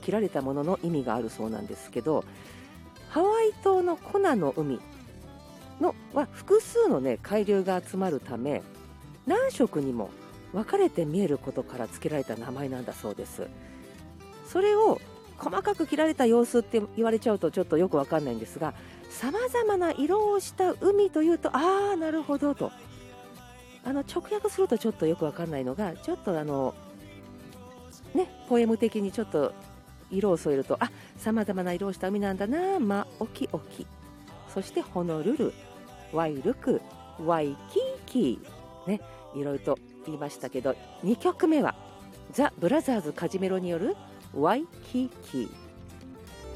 切られたものの意味があるそうなんですけど、ハワイ島のコナの海は複数のね海流が集まるため、何色にも分かれて見えることから付けられた名前なんだそうです。それを細かく切られた様子って言われちゃうとちょっとよく分かんないんですが、さまざまな色をした海というと、ああなるほどと、直訳するとちょっとよく分かんないのが、ちょっとポエム的にちょっと色を添えると、さまざまな色をした海なんだな、オキオキ、そしてホノルル、ワイルク、ワイキーキーね、いろいろと言いましたけど、2曲目はザ・ブラザーズカジメロによるワイキーキー。